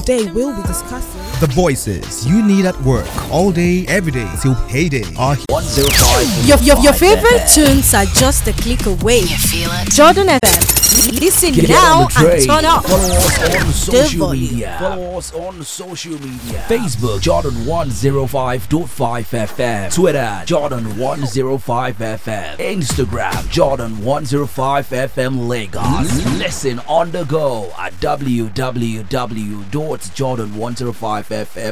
Today we'll be discussing The voices you need at work all day, every day till payday are here. 105. your favorite tunes are just a click away. You feel it? Jordan FM. Listen Get now on the train. and turn up. Follow us on social volume. media. Follow us on social media. Facebook Jordan 105.5 FM. Twitter Jordan 105 FM. Instagram Jordan 105 FM Lagos. Listen on the go at www.jordan105fm.